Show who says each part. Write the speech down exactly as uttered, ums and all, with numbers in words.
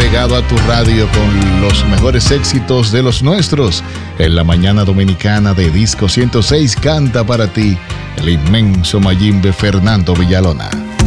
Speaker 1: pegado a tu radio con los mejores éxitos de los nuestros. En la mañana dominicana de Disco ciento seis canta para ti el inmenso Mayimbe Fernando Villalona.